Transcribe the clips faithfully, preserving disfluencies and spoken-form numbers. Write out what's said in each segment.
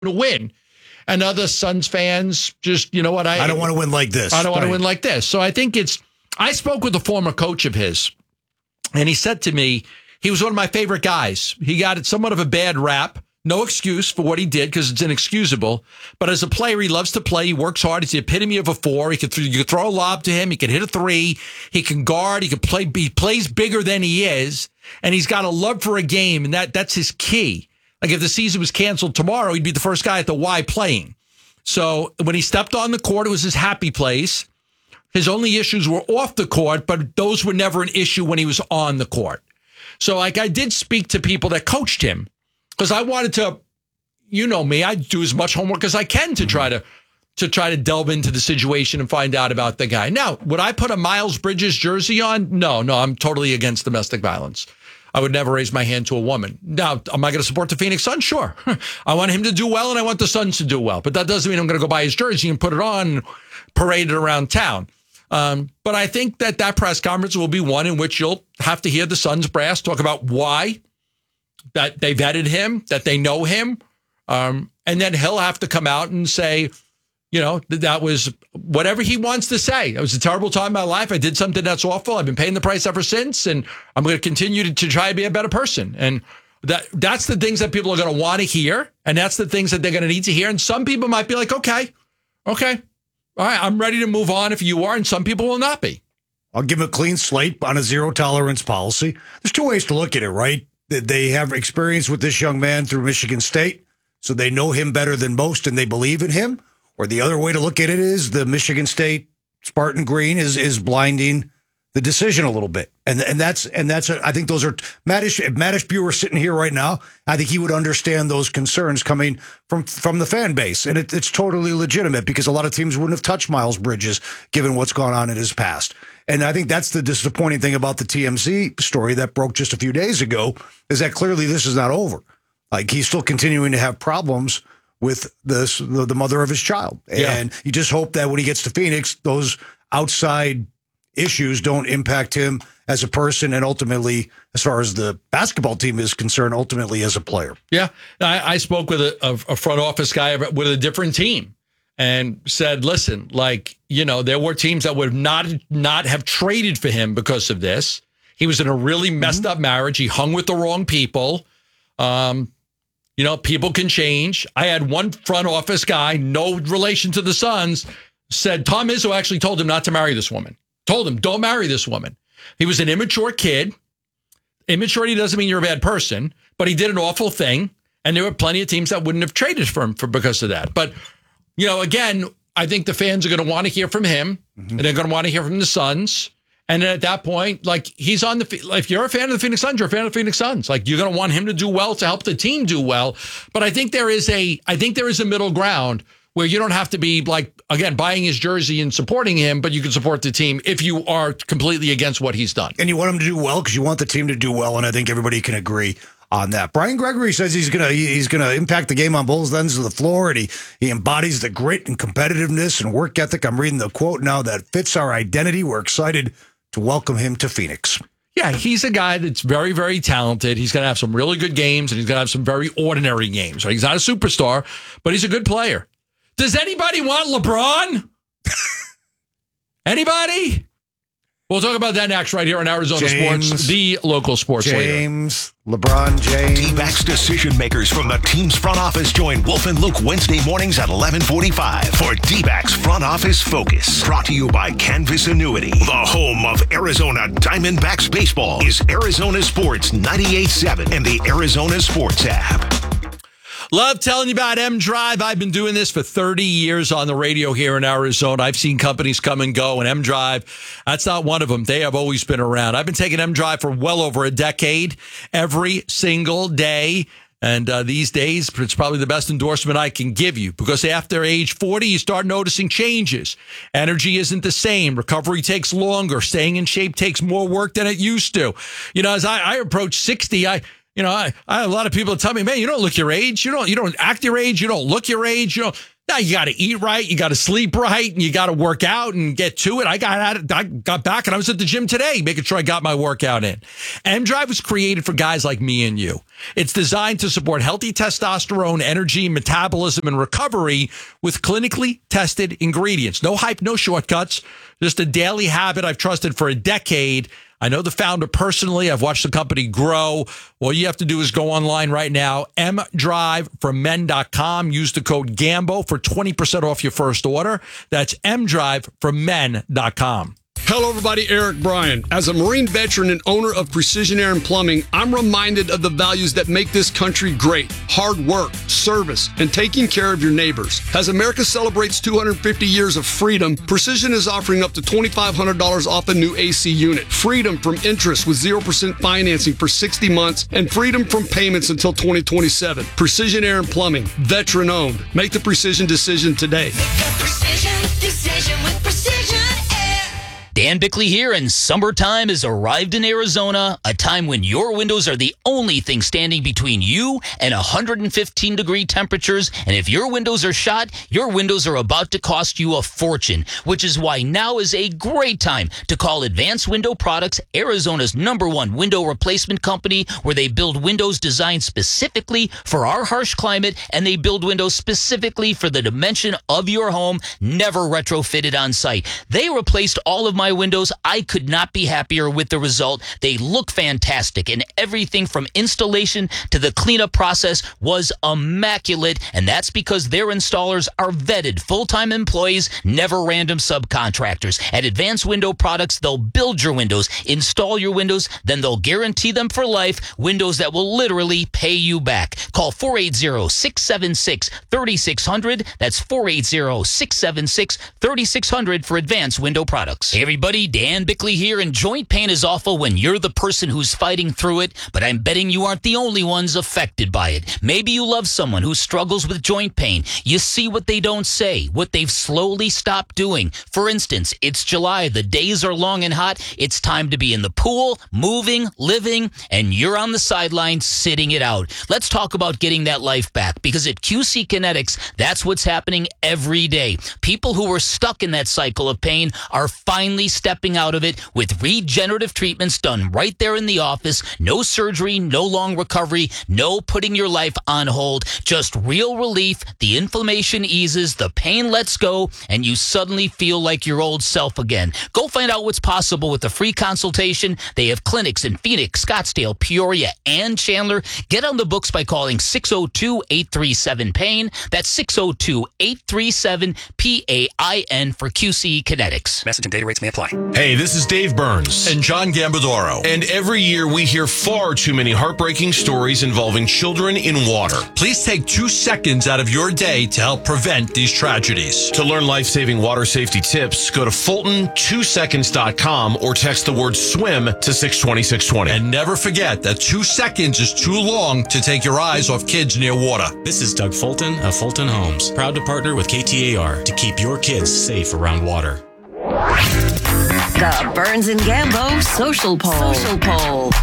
to win. And other Suns fans just, you know what? I, I don't want to win like this. I don't want right. to win like this. So I think it's, I spoke with a former coach of his, and he said to me, he was one of my favorite guys. He got somewhat of a bad rap. No excuse for what he did because it's inexcusable. But as a player, he loves to play. He works hard. He's the epitome of a four. He can, th- you can throw a lob to him. He can hit a three. He can guard. He can play. He plays bigger than he is. And he's got a love for a game. And that that's his key. Like if the season was canceled tomorrow, he'd be the first guy at the Y playing. So when he stepped on the court, it was his happy place. His only issues were off the court, but those were never an issue when he was on the court. So like I did speak to people that coached him because I wanted to, you know me, I do as much homework as I can to try to to try to delve into the situation and find out about the guy. Now, would I put a Miles Bridges jersey on? No, no, I'm totally against domestic violence. I would never raise my hand to a woman. Now, am I going to support the Phoenix Suns? Sure. I want him to do well and I want the Suns to do well. But that doesn't mean I'm going to go buy his jersey and put it on and parade it around town. Um, but I think that that press conference will be one in which you'll have to hear the Suns brass talk about why, that they vetted him, that they know him. Um, and then he'll have to come out and say, you know, that, that was whatever he wants to say. It was a terrible time in my life. I did something that's awful. I've been paying the price ever since. And I'm going to continue to, to try to be a better person. And that that's the things that people are going to want to hear. And that's the things that they're going to need to hear. And some people might be like, okay, okay. All right, I'm ready to move on if you are, and some people will not be. I'll give him a clean slate on a zero tolerance policy. There's two ways to look at it, right? They have experience with this young man through Michigan State, so they know him better than most and they believe in him. Or the other way to look at it is the Michigan State Spartan Green is is blinding the decision a little bit. And and that's, and that's a, I think those are, Mattish, if Mattish Bue were sitting here right now, I think he would understand those concerns coming from, from the fan base. And it, it's totally legitimate because a lot of teams wouldn't have touched Miles Bridges given what's gone on in his past. And I think that's the disappointing thing about the T M Z story that broke just a few days ago is that clearly this is not over. Like he's still continuing to have problems with this, the, the mother of his child. Yeah. And you just hope that when he gets to Phoenix, those outside issues don't impact him as a person and ultimately, as far as the basketball team is concerned, ultimately as a player. Yeah. I, I spoke with a, a front office guy with a different team and said, listen, like, you know, there were teams that would not, not have traded for him because of this. He was in a really messed mm-hmm. up marriage. He hung with the wrong people. Um, you know, people can change. I had one front office guy, no relation to the Suns, said Tom Izzo actually told him not to marry this woman. Told him, don't marry this woman. He was an immature kid. Immaturity doesn't mean you're a bad person, but he did an awful thing. And there were plenty of teams that wouldn't have traded for him for because of that. But, you know, again, I think the fans are going to want to hear from him mm-hmm. and they're going to want to hear from the Suns. And at that point, like he's on the, if you're a fan of the Phoenix Suns, you're a fan of the Phoenix Suns. Like you're going to want him to do well to help the team do well. But I think there is a, I think there is a middle ground where you don't have to be like, again, buying his jersey and supporting him, but you can support the team if you are completely against what he's done. And you want him to do well because you want the team to do well, and I think everybody can agree on that. Brian Gregory says he's gonna he's gonna impact the game on both ends of the floor, and he he embodies the grit and competitiveness and work ethic. I'm reading the quote now that fits our identity. We're excited to welcome him to Phoenix. Yeah, he's a guy that's very, very talented. He's going to have some really good games, and he's going to have some very ordinary games. He's not a superstar, but he's a good player. Does anybody want LeBron? Anybody? We'll talk about that next right here on Arizona James, Sports, the local sports James, leader. James, LeBron James. D-backs decision makers from the team's front office join Wolf and Luke Wednesday mornings at eleven forty-five for D-backs Front Office Focus. Brought to you by Canvas Annuity. The home of Arizona Diamondbacks baseball is Arizona Sports ninety-eight point seven and the Arizona Sports app. Love telling you about M-Drive. I've been doing this for thirty years on the radio here in Arizona. I've seen companies come and go, and M-Drive, that's not one of them. They have always been around. I've been taking M-Drive for well over a decade, every single day. And uh, these days, it's probably the best endorsement I can give you because after age forty, you start noticing changes. Energy isn't the same. Recovery takes longer. Staying in shape takes more work than it used to. You know, as I, I approach sixty, I... You know, I, I have a lot of people that tell me, man, you don't look your age. You don't, you don't act your age. You don't look your age. You know, Now you got to eat right, you got to sleep right, and you got to work out and get to it. I got at it, I got back and I was at the gym today, making sure I got my workout in. M-Drive was created for guys like me and you. It's designed to support healthy testosterone, energy, metabolism, and recovery with clinically tested ingredients. No hype, no shortcuts. Just a daily habit I've trusted for a decade. I know the founder personally. I've watched the company grow. All you have to do is go online right now, m drive for men dot com. Use the code GAMBO for twenty percent off your first order. That's m drive for men dot com. Hello, everybody. Eric Bryan. As a Marine veteran and owner of Precision Air and Plumbing, I'm reminded of the values that make this country great. Hard work, service, and taking care of your neighbors. As America celebrates two hundred fifty years of freedom, Precision is offering up to twenty-five hundred dollars off a new A C unit. Freedom from interest with zero percent financing for sixty months and freedom from payments until twenty twenty-seven. Precision Air and Plumbing, veteran owned. Make the Precision decision today. Make a precision decision with Precision Air. Dan Bickley here, and summertime has arrived in Arizona, a time when your windows are the only thing standing between you and one hundred fifteen degree temperatures. And if your windows are shot, your windows are about to cost you a fortune, which is why now is a great time to call Advanced Window Products, Arizona's number one window replacement company, where they build windows designed specifically for our harsh climate, and they build windows specifically for the dimension of your home, never retrofitted on site. They replaced all of my windows. I could not be happier with the result. They look fantastic, and everything from installation to the cleanup process was immaculate, and that's because their installers are vetted full-time employees, never random subcontractors. At Advanced Window Products, they'll build your windows, install your windows, then they'll guarantee them for life, windows that will literally pay you back. Call four eight zero, six seven six, three six zero zero. That's four eight zero, six seven six, three six zero zero for Advanced Window Products. Hey everybody, Dan Bickley here, and joint pain is awful when you're the person who's fighting through it, but I'm betting you aren't the only ones affected by it. Maybe you love someone who struggles with joint pain. You see what they don't say, what they've slowly stopped doing. For instance, it's July, the days are long and hot, it's time to be in the pool, moving, living, and you're on the sidelines sitting it out. Let's talk about getting that life back, because at Q C Kinetics, that's what's happening every day. People who were stuck in that cycle of pain are finally stepping out of it with regenerative treatments done right there in the office. No surgery, no long recovery, no putting your life on hold, just real relief. The inflammation eases, the pain lets go, and you suddenly feel like your old self again. Go find out what's possible with a free consultation. They have clinics in Phoenix, Scottsdale, Peoria, and Chandler. Get on the books by calling six oh two, eight three seven, pain. That's six oh two, eight three seven, P A I N for Q C Kinetics. Message and data rates may apply. Hey, this is Dave Burns. And John Gambadoro. And every year we hear far too many heartbreaking stories involving children in water. Please take two seconds out of your day to help prevent these tragedies. To learn life-saving water safety tips, go to Fulton two seconds dot com or text the word swim to six two six two zero. And never forget that two seconds is too long to take your eyes off kids near water. This is Doug Fulton of Fulton Homes, proud to partner with K T A R to keep your kids safe around water. The Burns and Gambo Social Poll. Social Poll.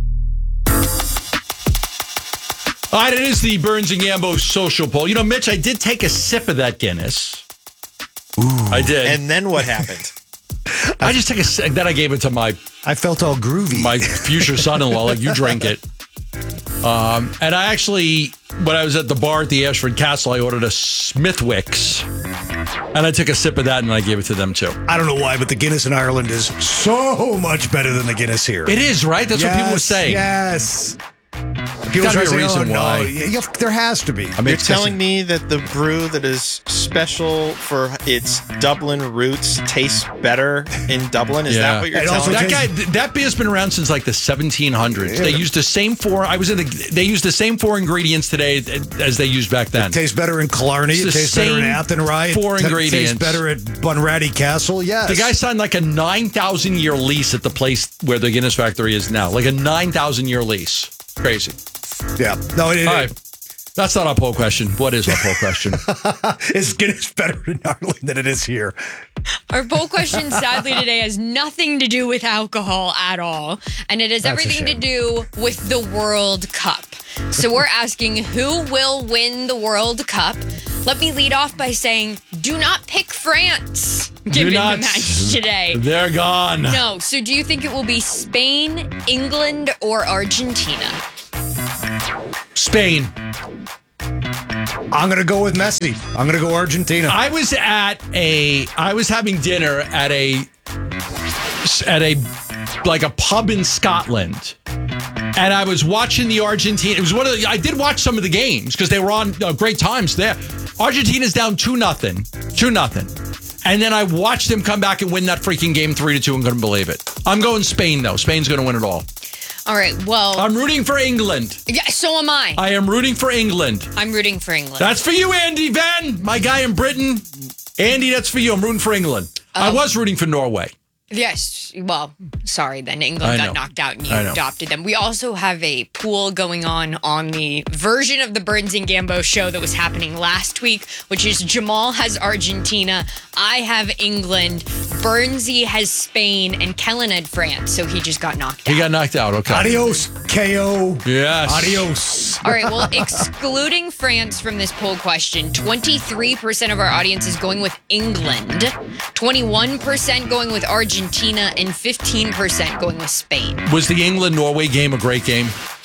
All right, it is the Burns and Gambo Social Poll. You know, Mitch, I did take a sip of that Guinness. Ooh. I did. And then what happened? I just took a sip. Then I gave it to my... I felt all groovy. My future son-in-law, like you drank it. Um, and I actually, when I was at the bar at the Ashford Castle, I ordered a Smithwick's. And I took a sip of that and I gave it to them too. I don't know why, but the Guinness in Ireland is so much better than the Guinness here. It is, right? That's yes, what people were saying. Yes. There's gotta be a reason oh, why. No, yeah, there has to be. I mean, you're telling me that the brew that is special for its Dublin roots tastes better in Dublin? Is yeah. that what you're it telling me? That guy, that beer's been around since like the seventeen hundreds. Yeah. They used the same four. I was in the. They used the same four ingredients today as they used back then. It tastes better in Killarney. It tastes better in Athenry. Four it ingredients. Tastes better at Bunratty Castle. Yes. The guy signed like a nine thousand year lease at the place where the Guinness factory is now. Like a nine thousand year lease. Crazy. Yeah. No, it, All right. That's not our poll question. What is our poll question? Is Guinness better in Ireland than it is here? Our poll question, sadly, today has nothing to do with alcohol at all. And it has That's everything to do with the World Cup. So we're asking who will win the World Cup. Let me lead off by saying, do not pick France. Do Given not. the match today. They're gone. No. So do you think it will be Spain, England, or Argentina? Spain. I'm going to go with Messi. I'm going to go Argentina. I was at a, I was having dinner at a, at a, like a pub in Scotland. And I was watching the Argentina. It was one of the, I did watch some of the games because they were on uh, great times there. Argentina's down two nothing, two nothing. And then I watched them come back and win that freaking game three to two and couldn't believe it. I'm going Spain though. Spain's going to win it all. All right. Well, I'm rooting for England. Yeah, so am I. I am rooting for England. I'm rooting for England. That's for you, Andy Van, my guy in Britain. Andy, that's for you. I'm rooting for England. Um, I was rooting for Norway. Yes. Well, sorry then. England I got know. knocked out and you I know. adopted them. We also have a pool going on on the version of the Burns and Gambo show that was happening last week, which is Jamal has Argentina, I have England, Burnsy has Spain, and Kellen had France. So he just got knocked out. He got knocked out. Okay. Adios, K O. Yes. Adios. All right, well, excluding France from this poll question, twenty-three percent of our audience is going with England, twenty-one percent going with Argentina, and fifteen percent going with Spain. Was the England-Norway game a great game?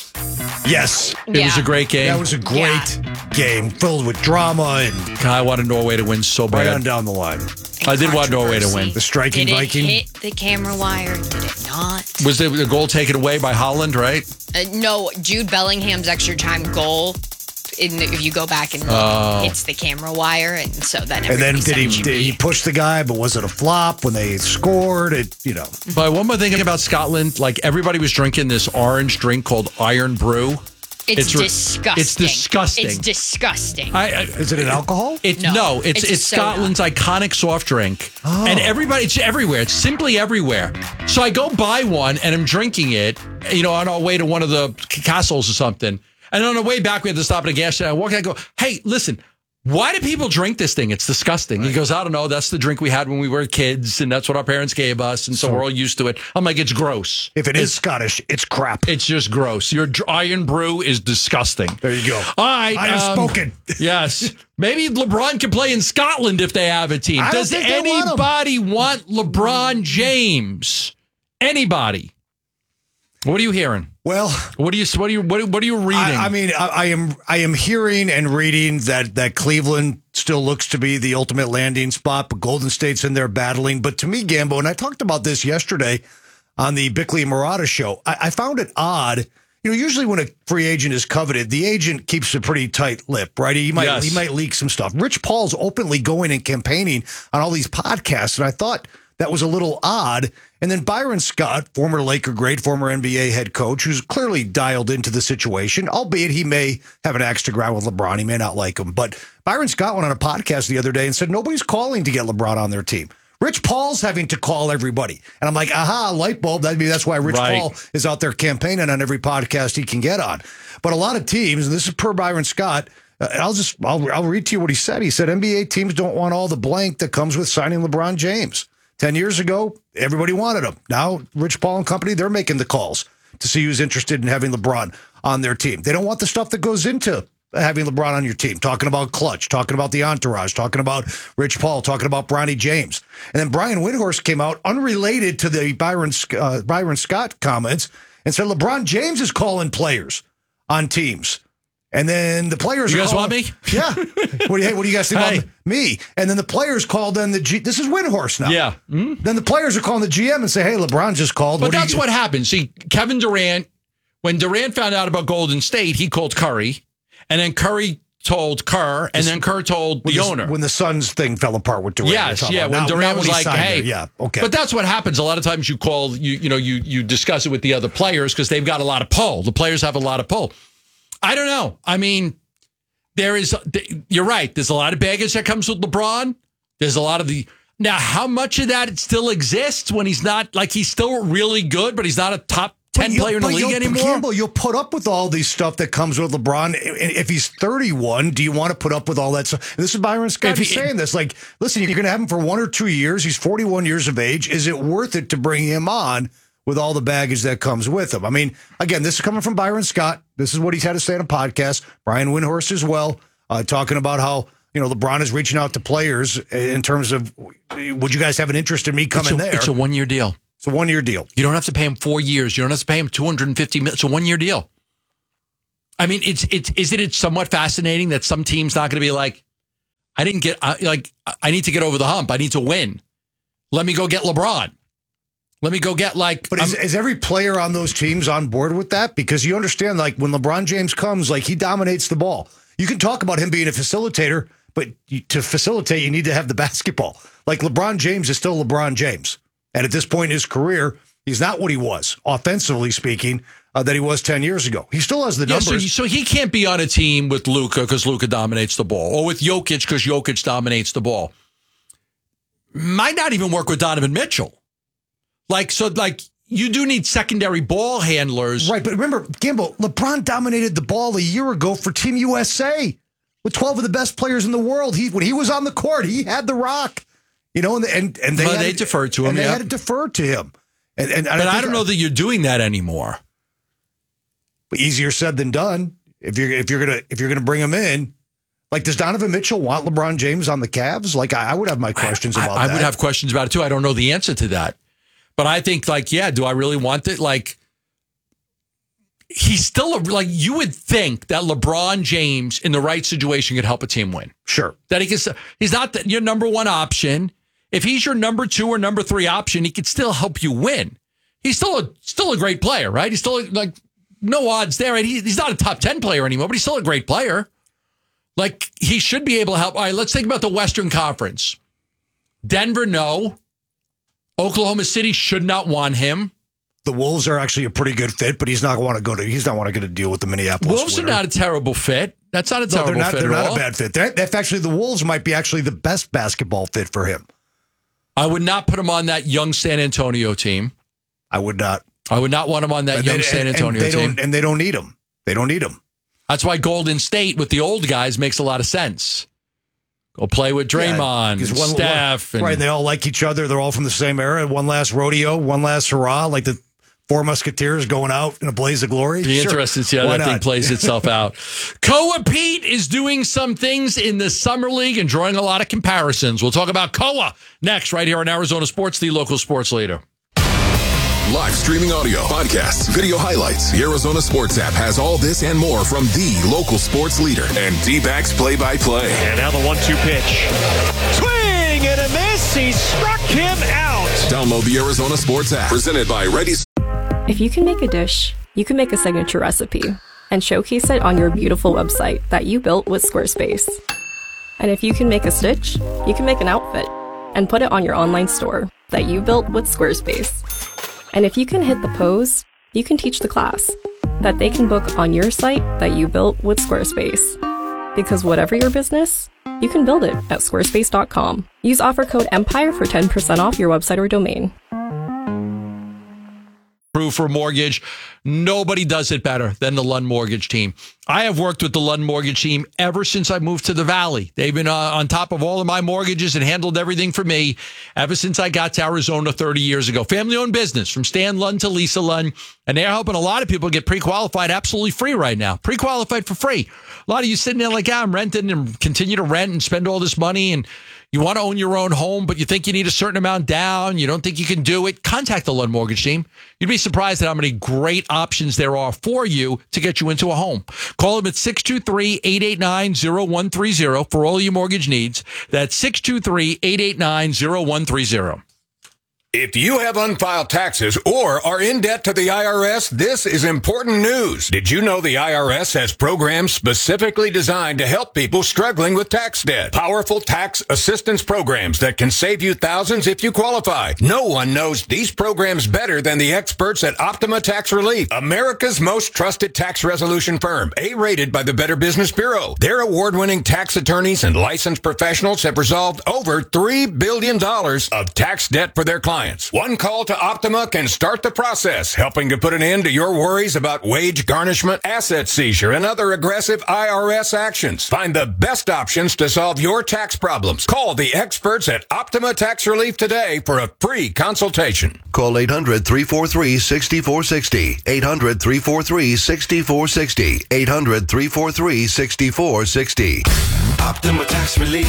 Yes. It was a great game. That was a great Yeah. game filled with drama and I wanted Norway to win so right on bad. down the line. I did want Norway to win. The striking Did it Viking. hit the camera wire? Did it not? Was the, the goal taken away by Holland, right? Uh, no, Jude Bellingham's extra time goal. In the, if you go back and look, Oh. hits the camera wire, and so then And then everybody did he said did he push the guy, but was it a flop when they scored? It you know. But one more thing about Scotland, like everybody was drinking this orange drink called Iron Brew. It's, It's re- disgusting. it's disgusting. It's disgusting. I, I, Is it an alcohol? It, No, no, it's it's it's, a soda. Scotland's iconic soft drink, Oh. and everybody it's everywhere. It's simply everywhere. So I go buy one and I'm drinking it, you know, on our way to one of the c- castles or something. And on the way back, we had to stop at a gas station. I walk out, I go, "Hey, listen, why do people drink this thing? It's disgusting." He goes, "I don't know. That's the drink we had when we were kids, and that's what our parents gave us, and so, we're all used to it." I'm like, "It's gross. If it is Scottish, it's crap. It's just gross. Your dr- Iron Brew is disgusting." There you go. All right. I have um, spoken. Yes. Maybe LeBron can play in Scotland if they have a team. I don't Does think they want him. anybody want LeBron James? Anybody? What are you hearing? Well, What are you what are you what, what are you reading? I, I mean, I, I am I am hearing and reading that that Cleveland still looks to be the ultimate landing spot, but Golden State's in there battling. But to me, Gambo, and I talked about this yesterday on the Bickley and Murata show, I, I found it odd. You know, usually when a free agent is coveted, the agent keeps a pretty tight lip, right? He might Yes. he might leak some stuff. Rich Paul's openly going and campaigning on all these podcasts, and I thought that was a little odd. And then Byron Scott, former Laker great, former N B A head coach, who's clearly dialed into the situation, albeit he may have an axe to grind with LeBron. He may not like him. But Byron Scott went on a podcast the other day and said nobody's calling to get LeBron on their team. Rich Paul's having to call everybody. And I'm like, aha, light bulb. That maybe that's why Rich Right. Paul is out there campaigning on every podcast he can get on. But a lot of teams, and this is per Byron Scott, uh, I'll just I'll, I'll read to you what he said. He said N B A teams don't want all the blank that comes with signing LeBron James. Ten years ago, everybody wanted him. Now, Rich Paul and company, they're making the calls to see who's interested in having LeBron on their team. They don't want the stuff that goes into having LeBron on your team, talking about clutch, talking about the entourage, talking about Rich Paul, talking about Bronny James. And then Brian Windhorst came out unrelated to the Byron, uh, Byron Scott comments and said LeBron James is calling players on teams. And then the players You are guys calling- want me? Yeah. What do you, hey, what do you guys think Hey. about me? And then the players called then the G. This is Windhorst now. yeah. Hmm? Then the players are calling the G M and say, "Hey, LeBron just called." But What do that's you- what happened. See, Kevin Durant, when Durant found out about Golden State, he called Curry, and then Curry told Kerr, and then Kerr told when the the owner. when the Suns thing fell apart with Durant. you're Yes, talking yeah. about. When Now- Durant now was he like, signed "Hey," there. yeah, okay." But that's what happens. A lot of times you call you you know you you discuss it with the other players because they've got a lot of pull. The players have a lot of pull. I don't know. I mean, there is. You're right. There's a lot of baggage that comes with LeBron. There's a lot of the now. How much of that still exists when he's not like he's still really good, but he's not a top ten But player in the but league you'll- anymore? Campbell, you'll put up with all these stuff that comes with LeBron. If he's thirty-one, do you want to put up with all that stuff? And this is Byron Scott If he- saying this. Like, listen, you're going to have him for one or two years. He's forty-one years of age. Is it worth it to bring him on with all the baggage that comes with him? I mean, again, this is coming from Byron Scott. This is what he's had to say on a podcast. Brian Windhorst as well, uh, talking about how you know, LeBron is reaching out to players in terms of, would you guys have an interest in me coming it's a, there? It's a one-year deal. It's a one-year deal. You don't have to pay him four years. You don't have to pay him two hundred fifty million. It's a one-year deal. I mean, it's it's isn't it somewhat fascinating that some team's not going to be like, I didn't get I, like I need to get over the hump. I need to win. Let me go get LeBron. Let me go get like. But is, is every player on those teams on board with that? Because you understand, like when LeBron James comes, like he dominates the ball. You can talk about him being a facilitator, but you, to facilitate, you need to have the basketball. Like LeBron James is still LeBron James, and at this point in his career, he's not what he was offensively speaking. Uh, that he was ten years ago. He still has the yeah, numbers. So, so he can't be on a team with Luka because Luka dominates the ball, or with Jokic because Jokic dominates the ball. Might not even work with Donovan Mitchell. Like, so, like, you do need secondary ball handlers. Right, but remember, Gambo, LeBron dominated the ball a year ago for Team U S A with twelve of the best players in the world. He When he was on the court, he had the rock. You know, and, and, and they, well, had they to, deferred to him. And they yeah. had to defer to him. And, and but I, I don't know that you're doing that anymore. Easier said than done. If you're if you're gonna if you're gonna bring him in, like does Donovan Mitchell want LeBron James on the Cavs? Like I, I would have my questions I, about I, that. I would have questions about it too. I don't know the answer to that, but I think like yeah, do I really want it? Like he's still a, like you would think that LeBron James in the right situation could help a team win. Sure, that he can. He's not the, your number one option. If he's your number two or number three option, he could still help you win. He's still a still a great player, right? He's still like. No odds there. Right? He, he's not a top ten player anymore, but he's still a great player. Like, he should be able to help. All right, let's think about the Western Conference. Denver, no. Oklahoma City should not want him. The Wolves are actually a pretty good fit, but he's not want to go to. He's not want to get a deal with the Minneapolis. Wolves winner. are not a terrible fit. That's not a terrible no, they're not, fit they're at not all. a bad fit. That, that's actually the Wolves might be actually the best basketball fit for him. I would not put him on that young San Antonio team. I would not. I would not want him on that and young they, San and, Antonio and they team. Don't, and they don't need him. They don't need him. That's why Golden State with the old guys makes a lot of sense. Go play with Draymond, yeah, and one, Steph. One, and, right, and they all like each other. They're all from the same era. One last rodeo, one last hurrah, like the Four Musketeers going out in a blaze of glory. Be sure. interested to see how Why that not? thing plays itself out. Koa Pete is doing some things in the Summer League and drawing a lot of comparisons. We'll talk about Koa next right here on Arizona Sports, the local sports leader. Live streaming audio, podcasts, video highlights. The Arizona Sports app has all this and more from the local sports leader and D-backs play-by-play. And now the one two pitch. Swing and a miss. He struck him out. Download the Arizona Sports app. Presented by Ready. If you can make a dish, you can make a signature recipe and showcase it on your beautiful website that you built with Squarespace. And if you can make a stitch, you can make an outfit and put it on your online store that you built with Squarespace. And if you can hit the pose, you can teach the class that they can book on your site that you built with Squarespace. Because whatever your business, you can build it at squarespace dot com. Use offer code EMPIRE for ten percent off your website or domain. For mortgage, nobody does it better than the Lund Mortgage team. I have worked with the Lund Mortgage team ever since I moved to the Valley. They've been uh, on top of all of my mortgages and handled everything for me ever since I got to Arizona thirty years ago. Family-owned business from Stan Lund to Lisa Lund, and they're helping a lot of people get pre-qualified absolutely free right now. Pre-qualified for free. A lot of you sitting there like, yeah, I'm renting and continue to rent and spend all this money, and you want to own your own home, but you think you need a certain amount down. You don't think you can do it. Contact the Lund Mortgage team. You'd be surprised at how many great options there are for you to get you into a home. Call them at six two three, eight eight nine, zero one three zero for all your mortgage needs. That's six two three, eight eight nine, zero one three zero. If you have unfiled taxes or are in debt to the I R S, this is important news. Did you know the I R S has programs specifically designed to help people struggling with tax debt? Powerful tax assistance programs that can save you thousands if you qualify. No one knows these programs better than the experts at Optima Tax Relief, America's most trusted tax resolution firm, A-rated by the Better Business Bureau. Their award-winning tax attorneys and licensed professionals have resolved over three billion dollars of tax debt for their clients. One call to Optima can start the process, helping to put an end to your worries about wage garnishment, asset seizure, and other aggressive I R S actions. Find the best options to solve your tax problems. Call the experts at Optima Tax Relief today for a free consultation. Call eight hundred, three four three, six four six zero. eight hundred, three four three, six four six zero. eight hundred, three four three, six four six zero. Optima Tax Relief.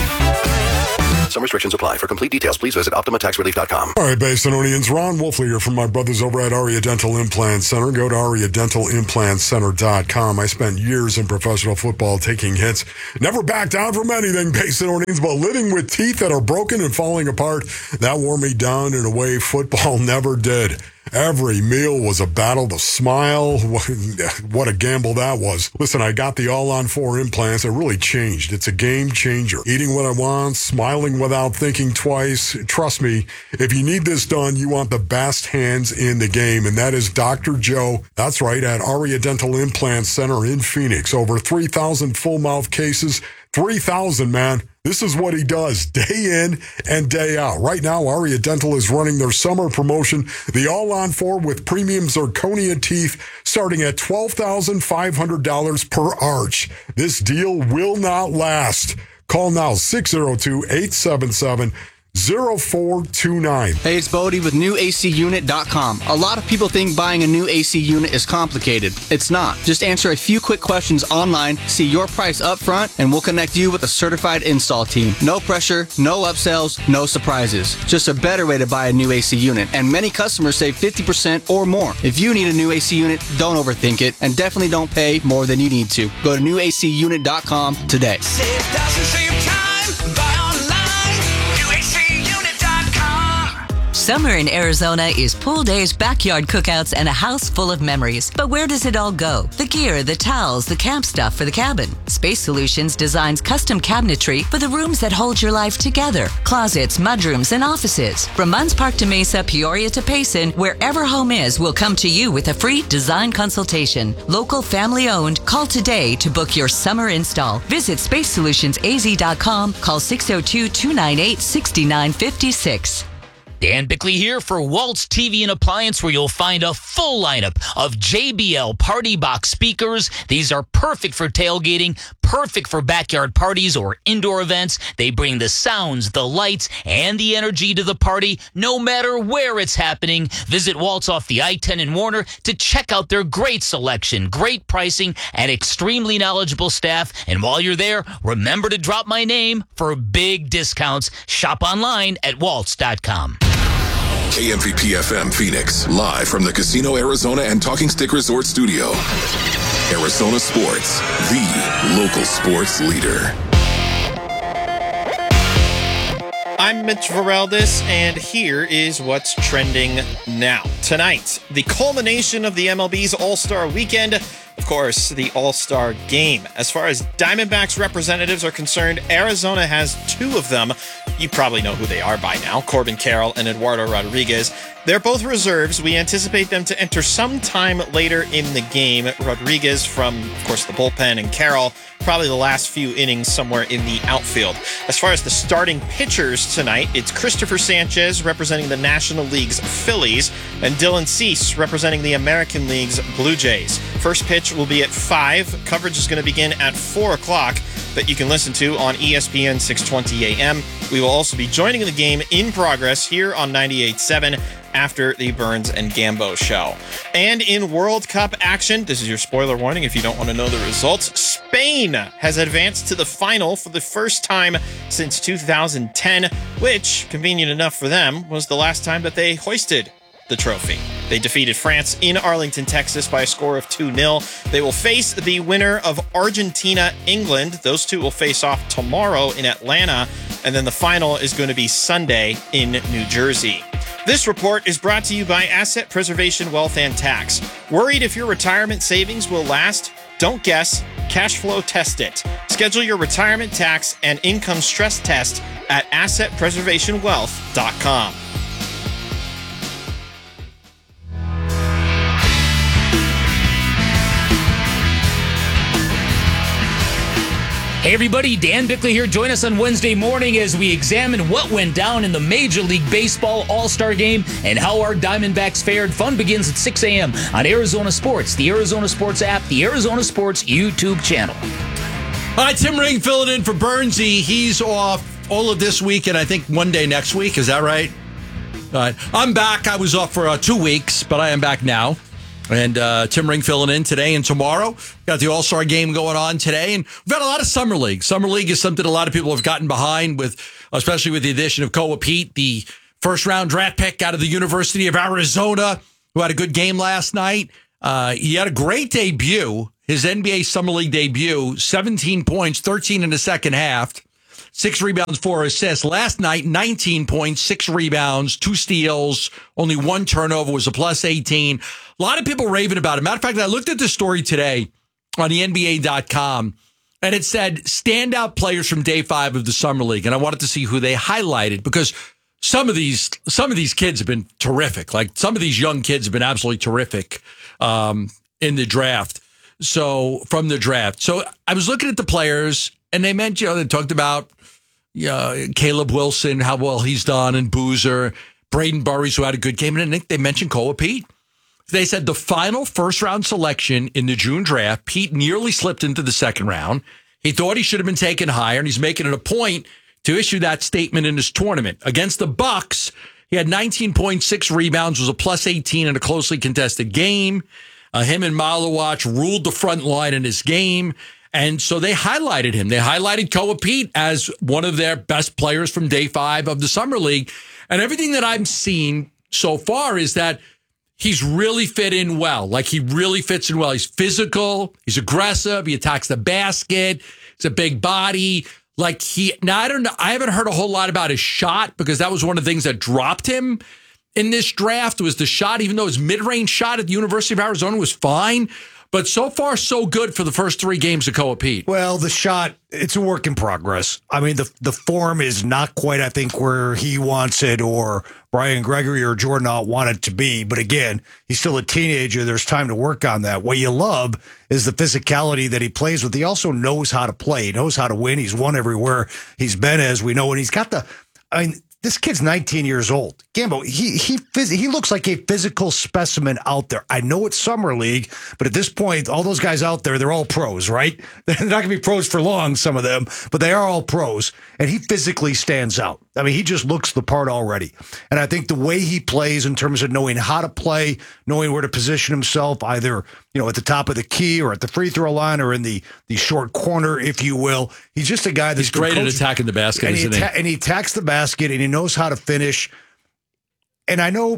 Some restrictions apply. For complete details, please visit Optima Tax Relief dot com. All right, Basinonians, Ron Wolfley here from my brothers over at Aria Dental Implant Center. Go to aria dental implant center dot com. I spent years in professional football taking hits. Never backed down from anything, Basinonians, but living with teeth that are broken and falling apart, that wore me down in a way football never did. Every meal was a battle to smile. What a gamble that was. Listen, I got the all-on-four implants. It really changed. It's a game changer. Eating what I want, smiling without thinking twice. Trust me, if you need this done, you want the best hands in the game, and that is Doctor Joe. That's right, at Aria Dental Implant Center in Phoenix. Over three thousand full-mouth cases. three thousand, man. This is what he does day in and day out. Right now, Aria Dental is running their summer promotion, the all-on four with premium zirconia teeth, starting at twelve thousand five hundred dollars per arch. This deal will not last. Call now, six oh two, eight seven seven, zero four two nine. Hey, it's Bodie with new A C unit dot com. A lot of people think buying a new A C unit is complicated. It's not. Just answer a few quick questions online, see your price up front, and we'll connect you with a certified install team. No pressure, no upsells, no surprises. Just a better way to buy a new A C unit, and many customers save fifty percent or more. If you need a new A C unit, don't overthink it, and definitely don't pay more than you need to. Go to new A C unit dot com today. Save thousands, save time. Buy online. new A C unit dot com. Summer in Arizona is pool days, backyard cookouts, and a house full of memories. But where does it all go? The gear, the towels, the camp stuff for the cabin. Space Solutions designs custom cabinetry for the rooms that hold your life together. Closets, mudrooms, and offices. From Munns Park to Mesa, Peoria to Payson, wherever home is, will come to you with a free design consultation. Local, family owned. Call today to book your summer install. Visit space solutions a z dot com. Call six oh two, two nine eight, six nine five six. Dan Bickley here for Waltz T V and Appliance, where you'll find a full lineup of J B L Party Box speakers. These are perfect for tailgating, perfect for backyard parties or indoor events. They bring the sounds, the lights, and the energy to the party, no matter where it's happening. Visit Waltz off the I ten in Warner to check out their great selection, great pricing, and extremely knowledgeable staff. And while you're there, remember to drop my name for big discounts. Shop online at waltz dot com. K M V P F M Phoenix, live from the Casino Arizona and Talking Stick Resort Studio. Arizona Sports, the local sports leader. I'm Mitch Vareldis, and here is what's trending now. Tonight, the culmination of the M L B's All-Star Weekend. Of course, the All-Star Game. As far as Diamondbacks representatives are concerned, Arizona has two of them. You probably know who they are by now, Corbin Carroll and Eduardo Rodriguez. They're both reserves. We anticipate them to enter sometime later in the game. Rodriguez from, of course, the bullpen, and Carroll probably the last few innings somewhere in the outfield. As far as the starting pitchers tonight, it's Christopher Sanchez representing the National League's Phillies and Dylan Cease representing the American League's Blue Jays. First pitch will be at five. Coverage is going to begin at four o'clock that you can listen to on E S P N six twenty A M. We will also be joining the game in progress here on ninety-eight point seven after the Burns and Gambo show. And in World Cup action, this is your spoiler warning if you don't want to know the results, Spain has advanced to the final for the first time since two thousand ten, which, convenient enough for them, was the last time that they hoisted the trophy. They defeated France in Arlington, Texas by a score of two nil. They will face the winner of Argentina-England. Those two will face off tomorrow in Atlanta, and then the final is going to be Sunday in New Jersey. This report is brought to you by Asset Preservation Wealth and Tax. Worried if your retirement savings will last? Don't guess. Cash flow test it. Schedule your retirement tax and income stress test at asset preservation wealth dot com. Hey everybody, Dan Bickley here. Join us on Wednesday morning as we examine what went down in the Major League Baseball All-Star Game and how our Diamondbacks fared. Fun begins at six a.m. on Arizona Sports, the Arizona Sports app, the Arizona Sports YouTube channel. All right, Tim Ring filling in for Burnsy. He's off all of this week and I think one day next week. Is that right? All right. I'm back. I was off for uh, two weeks, but I am back now. And uh, Tim Ring filling in today and tomorrow. Got the All-Star game going on today. And we've got a lot of Summer League. Summer League is something a lot of people have gotten behind with, especially with the addition of Koa Pete, the first-round draft pick out of the University of Arizona, who had a good game last night. Uh, he had a great debut, his N B A Summer League debut, seventeen points, thirteen in the second half, six rebounds, four assists. Last night, nineteen points, six rebounds, two steals, only one turnover, was a plus eighteen. A lot of people raving about it. Matter of fact, I looked at the story today on the N B A dot com, and it said standout players from day five of the Summer League. And I wanted to see who they highlighted because some of these some of these kids have been terrific. Like some of these young kids have been absolutely terrific um, in the draft. So from the draft. So I was looking at the players, and they meant, you know, they talked about uh, Caleb Wilson, how well he's done, and Boozer, Braden Burries, who had a good game. And I think they mentioned Koa Pete. They said the final first round selection in the June draft, Pete nearly slipped into the second round. He thought he should have been taken higher, and he's making it a point to issue that statement in his tournament. Against the Bucks, he had nineteen point six rebounds, was a plus eighteen in a closely contested game. Uh, him and Malawach ruled the front line in his game. And so they highlighted him. They highlighted Koa Pete as one of their best players from day five of the Summer League. And everything that I'm seeing so far is that he's really fit in well. Like he really fits in well. He's physical. He's aggressive. He attacks the basket. He's a big body. Like he, now I don't know. I haven't heard a whole lot about his shot because that was one of the things that dropped him in this draft was the shot, even though his mid-range shot at the University of Arizona was fine. But so far, so good for the first three games of Koa Pete. Well, the shot, it's a work in progress. I mean, the the form is not quite, I think, where he wants it or Brian Gregory or Jordan Alt want it to be. But again, he's still a teenager. There's time to work on that. What you love is the physicality that he plays with. He also knows how to play. He knows how to win. He's won everywhere he's been, as we know. And he's got the, I mean, this kid's nineteen years old. Gambo, he he he looks like a physical specimen out there. I know it's Summer League, but at this point, all those guys out there, they're all pros, right? They're not going to be pros for long, some of them, but they are all pros. And he physically stands out. I mean, he just looks the part already. And I think the way he plays in terms of knowing how to play, knowing where to position himself, either, you know, at the top of the key or at the free throw line or in the, the short corner, if you will. He's just a guy that's He's great at attacking the basket, and isn't he? he? Atta- and he attacks the basket, and he knows how to finish. And I know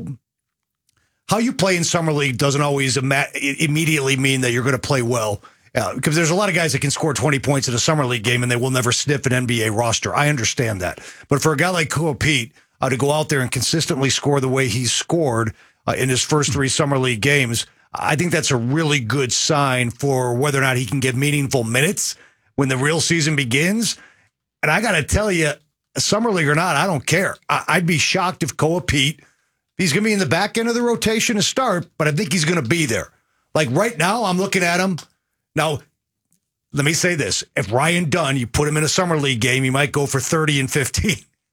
how you play in Summer League doesn't always ima- immediately mean that you're going to play well. Uh, because there's a lot of guys that can score twenty points in a Summer League game and they will never sniff an N B A roster. I understand that. But for a guy like Koa Pete uh, to go out there and consistently score the way he's scored uh, in his first three Summer League games, I think that's a really good sign for whether or not he can get meaningful minutes when the real season begins. And I got to tell you, Summer League or not, I don't care. I- I'd be shocked if Koa Pete, he's going to be in the back end of the rotation to start, but I think he's going to be there. Like right now, I'm looking at him. Now, let me say this. If Ryan Dunn, you put him in a Summer League game, he might go for thirty and fifteen.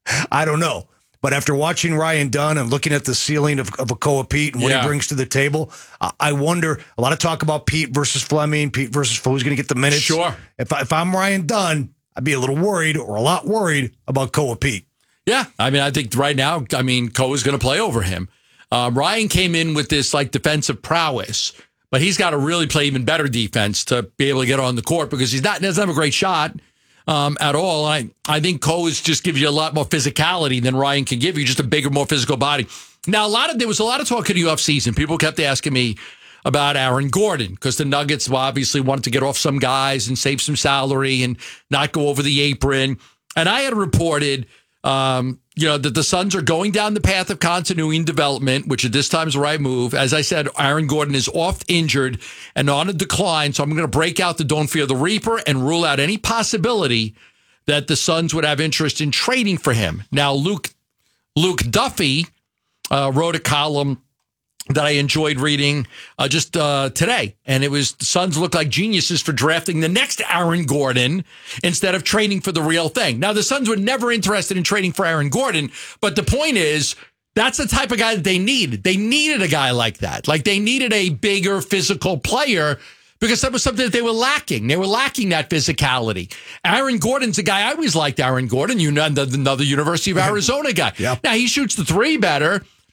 I don't know. But after watching Ryan Dunn and looking at the ceiling of, of a Koa Pete and what Yeah. he brings to the table, uh, I wonder, a lot of talk about Pete versus Fleming, Pete versus who's going to get the minutes. Sure. If, I, if I'm Ryan Dunn, I'd be a little worried or a lot worried about Koa Pete. Yeah, I mean, I think right now, I mean, Koa's going to play over him. Um, Ryan came in with this like defensive prowess, but he's got to really play even better defense to be able to get on the court because he's not doesn't have a great shot um, at all. I I think Koa's just gives you a lot more physicality than Ryan can give you, just a bigger, more physical body. Now, a lot of there was a lot of talk in the offseason. People kept asking me about Aaron Gordon because the Nuggets obviously wanted to get off some guys and save some salary and not go over the apron. And I had reported, um, you know, that the Suns are going down the path of continuity and development, which at this time is the right move. As I said, Aaron Gordon is oft injured and on a decline. So I'm going to break out the Don't Fear the Reaper and rule out any possibility that the Suns would have interest in trading for him. Now, Luke Luke Duffy uh, wrote a column that I enjoyed reading uh, just uh, today. And it was the Suns look like geniuses for drafting the next Aaron Gordon instead of trading for the real thing. Now, the Suns were never interested in trading for Aaron Gordon. But the point is, that's the type of guy that they needed. They needed a guy like that. Like they needed a bigger physical player because that was something that they were lacking. They were lacking that physicality. Aaron Gordon's a guy, I always liked Aaron Gordon, you know, another University of Arizona guy. Yep. Now, he shoots the three better.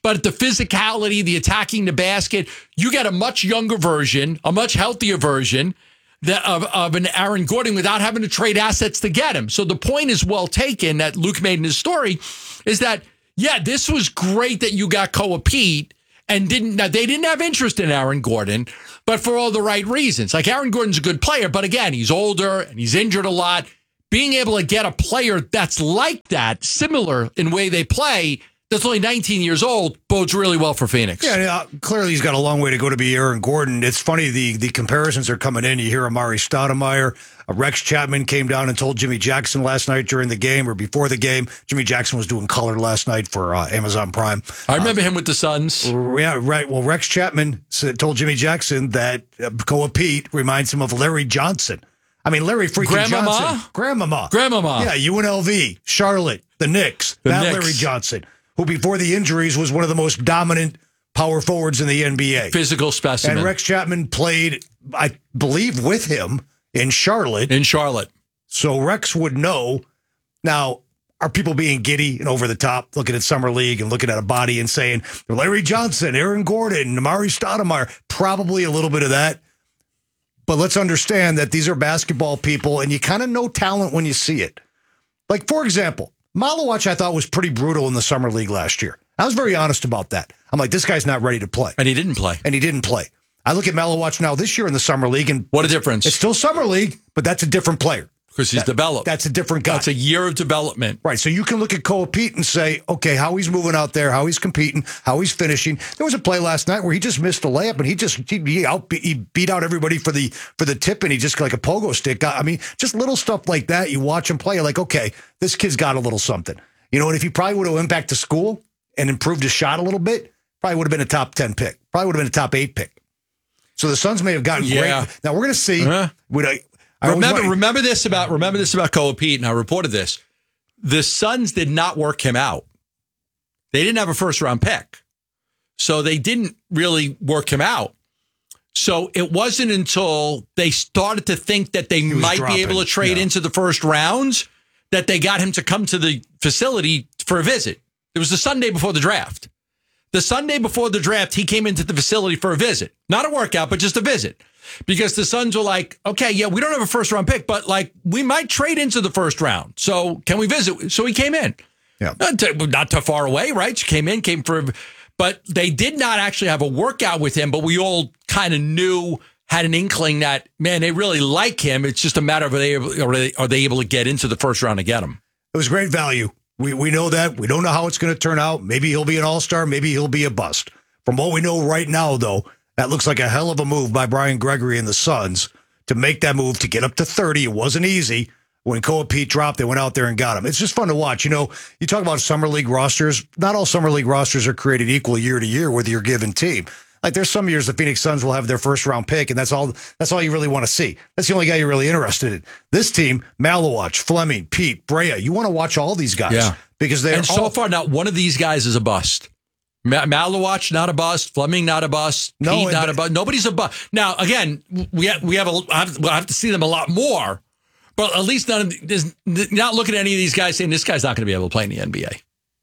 but the physicality, the attacking the basket, you get a much younger version, a much healthier version that of, of an Aaron Gordon without having to trade assets to get him. So the point is well taken that Luke made in his story is that, yeah, this was great that you got Koa Pete and didn't, now they didn't have interest in Aaron Gordon, but for all the right reasons. Like Aaron Gordon's a good player, but again, he's older and he's injured a lot. Being able to get a player that's like that, similar in way they play, that's only nineteen years old, bodes really well for Phoenix. Yeah, yeah, clearly he's got a long way to go to be Aaron Gordon. It's funny, the the comparisons are coming in. You hear Amari Stoudemire. Uh, Rex Chapman came down and told Jimmy Jackson last night during the game or before the game. Jimmy Jackson was doing color last night for uh, Amazon Prime. I remember uh, him with the Suns. Yeah, right. Well, Rex Chapman said, told Jimmy Jackson that uh, Koa Pete reminds him of Larry Johnson. I mean, Larry freaking Grandmama? Johnson. Grandmama. Grandmama. Yeah, U N L V, Charlotte, the Knicks. The that Knicks. Larry Johnson, who before the injuries was one of the most dominant power forwards in the N B A. Physical specimen. And Rex Chapman played, I believe, with him in Charlotte. In Charlotte. So Rex would know. Now, are people being giddy and over the top, looking at Summer League and looking at a body and saying, Larry Johnson, Aaron Gordon, Amari Stoudemire? Probably a little bit of that. But let's understand that these are basketball people, and you kind of know talent when you see it. Like, for example, Malawach, I thought, was pretty brutal in the Summer League last year. I was very honest about that. I'm like, this guy's not ready to play. And he didn't play. And he didn't play. I look at Malawach now this year in the Summer League, and what a difference. It's still Summer League, but that's a different player. Because he's that, developed. That's a different guy. That's a year of development. Right. So you can look at Koa Pete and say, okay, how he's moving out there, how he's competing, how he's finishing. There was a play last night where he just missed a layup and he just he, he, out, he beat out everybody for the for the tip and he just like a pogo stick. I mean, just little stuff like that. You watch him play, you're like, okay, this kid's got a little something. You know, and if he probably would have went back to school and improved his shot a little bit, probably would have been a top ten pick. Probably would have been a top eight pick. So the Suns may have gotten yeah. great. Now we're going to see. Uh-huh. Would I, I remember, want, remember this about remember this about Koa Pete, and I reported this. The Suns did not work him out. They didn't have a first round pick, so they didn't really work him out. So it wasn't until they started to think that they might dropping. be able to trade yeah. into the first rounds that they got him to come to the facility for a visit. It was the Sunday before the draft. The Sunday before the draft, he came into the facility for a visit. Not a workout, but just a visit. Because the Suns were like, okay, yeah, we don't have a first round pick, but like we might trade into the first round. So can we visit? So he came in. Yeah. Not too, not too far away, right? So came in, came for, but they did not actually have a workout with him, but we all kind of knew, had an inkling that, man, they really like him. It's just a matter of are they, are they, are they able to get into the first round to get him? It was great value. We we know that. We don't know how it's going to turn out. Maybe he'll be an all-star. Maybe he'll be a bust. From what we know right now, though, that looks like a hell of a move by Brian Gregory and the Suns to make that move to get up to thirty. It wasn't easy. When Koa Pete dropped, they went out there and got him. It's just fun to watch. You know, you talk about Summer League rosters. Not all Summer League rosters are created equal year to year with your given team. Like there's some years the Phoenix Suns will have their first round pick, and that's all that's all you really want to see. That's the only guy you're really interested in. This team, Malawach, Fleming, Pete, Brea, you want to watch all these guys. Yeah. Because they're and so all, far, not one of these guys is a bust. Ma- Malawach, not a bust. Fleming, not a bust. No, Pete, not but, a bust. Nobody's a bust. Now, again, we have, we have a, I have, we'll have to see them a lot more, but at least none of there's not looking at any of these guys saying this guy's not going to be able to play in the N B A.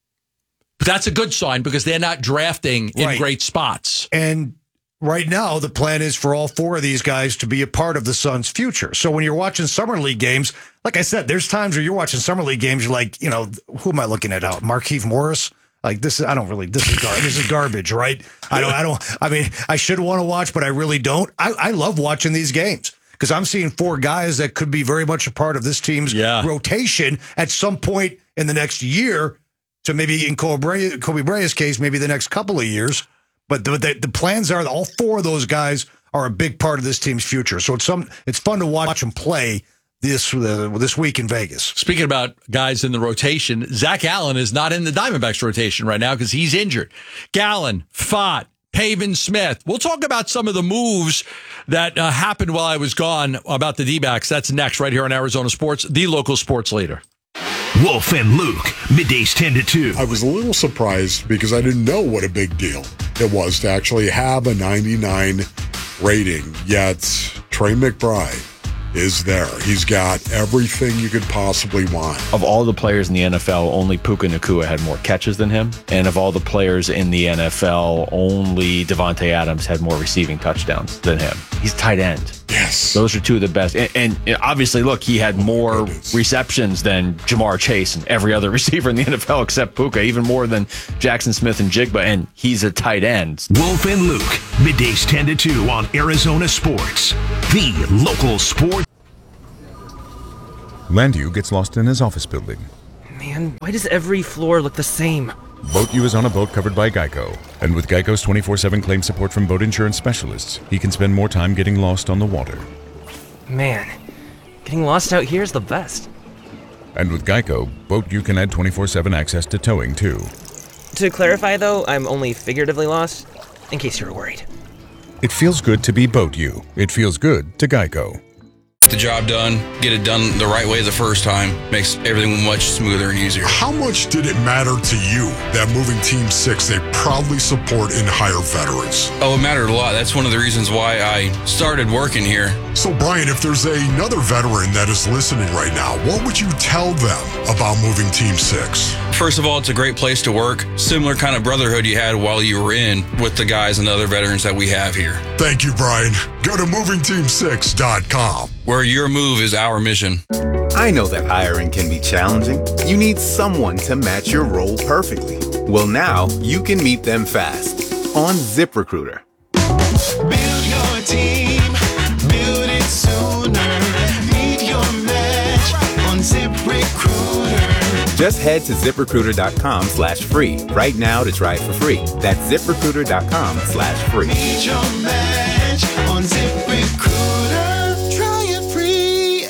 But that's a good sign because they're not drafting in right. great spots. And right now, the plan is for all four of these guys to be a part of the Suns' future. So when you're watching Summer League games, like I said, there's times where you're watching Summer League games, you're like, you know, who am I looking at out? Markieff Morris? Like this is, I don't really, this is garbage. This is garbage, right? I don't, I don't, I mean, I should want to watch, but I really don't. I, I love watching these games because I'm seeing four guys that could be very much a part of this team's yeah. rotation at some point in the next year to maybe in Kobe, Brea, Kobe Brea's case, maybe the next couple of years. But the, the the plans are that all four of those guys are a big part of this team's future. So it's some it's fun to watch them play this uh, this week in Vegas. Speaking about guys in the rotation, Zach Allen is not in the Diamondbacks rotation right now because he's injured. Gallen, Fott, Pavin Smith. We'll talk about some of the moves that uh, happened while I was gone about the D-backs. That's next right here on Arizona Sports, the local sports leader. Wolf and Luke, middays ten to two. I was a little surprised because I didn't know what a big deal it was to actually have a ninety-nine rating. Yet Trey McBride is there. He's got everything you could possibly want. Of all the players in the N F L, only Puka Nacua had more catches than him. And of all the players in the N F L, only Devontae Adams had more receiving touchdowns than him. He's tight end. Yes. Those are two of the best. And, and obviously, look, he had more receptions than Jamar Chase and every other receiver in the N F L except Puka, even more than Jackson Smith and Jigba, and he's a tight end. Wolf and Luke, middays ten to two on Arizona Sports, the local sport. Landu gets lost in his office building. Man, why does every floor look the same? Boat U is on a boat covered by Geico. And with Geico's twenty-four seven claim support from boat insurance specialists, he can spend more time getting lost on the water. Man, getting lost out here is the best. And with Geico, Boat U can add twenty-four seven access to towing, too. To clarify, though, I'm only figuratively lost, in case you were worried. It feels good to be Boat U. It feels good to Geico. Get the job done, get it done the right way the first time, makes everything much smoother and easier. How much did it matter to you that moving Team six, they proudly support and hire veterans? Oh, it mattered a lot. That's one of the reasons why I started working here. So, Brian, if there's another veteran that is listening right now, what would you tell them about moving Team six? First of all, it's a great place to work. Similar kind of brotherhood you had while you were in with the guys and the other veterans that we have here. Thank you, Brian. Go to moving team six dot com. Where your move is our mission. I know that hiring can be challenging. You need someone to match your role perfectly. Well, now you can meet them fast on ZipRecruiter. Build your team, build it sooner. Meet your match on ZipRecruiter. Just head to ZipRecruiter.com slash free right now to try it for free. That's ZipRecruiter.com slash free. Meet your match on ZipRecruiter. Try it free.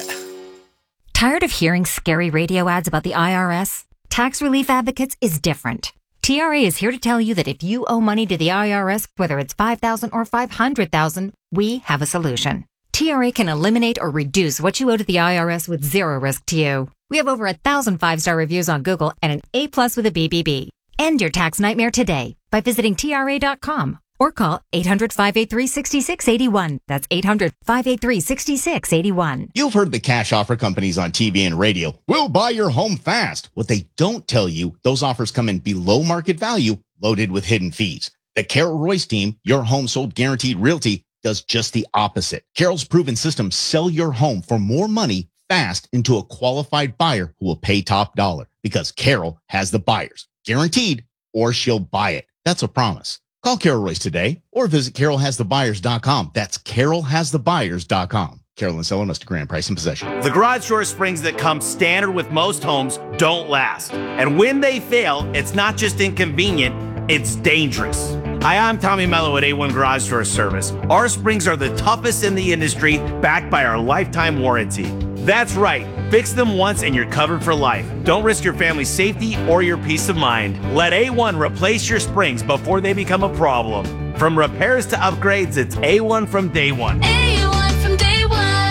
Tired of hearing scary radio ads about the I R S? Tax Relief Advocates is different. T R A is here to tell you that if you owe money to the I R S, whether it's five thousand dollars or five hundred thousand dollars, we have a solution. T R A can eliminate or reduce what you owe to the I R S with zero risk to you. We have over a thousand five-star reviews on Google and an A plus with a B B B. End your tax nightmare today by visiting T R A dot com or call eight hundred, five eight three, six six eight one. That's eight hundred, five eight three, six six eight one. You've heard the cash offer companies on T V and radio. We'll buy your home fast. What they don't tell you, those offers come in below market value, loaded with hidden fees. The Carol Royce team, Your Home Sold Guaranteed Realty, does just the opposite. Carol's proven systems sell your home for more money fast into a qualified buyer who will pay top dollar because Carol has the buyers, guaranteed, or she'll buy it. That's a promise. Call Carol Royce today or visit carol has the buyers dot com. That's carol has the buyers dot com. Carol and seller must grant price and possession. The garage door springs that come standard with most homes don't last. And when they fail, it's not just inconvenient, it's dangerous. Hi, I'm Tommy Mello at A one Garage Door Service. Our springs are the toughest in the industry, backed by our lifetime warranty. That's right. Fix them once and you're covered for life. Don't risk your family's safety or your peace of mind. Let A one replace your springs before they become a problem. From repairs to upgrades, it's A one from day one. A one from day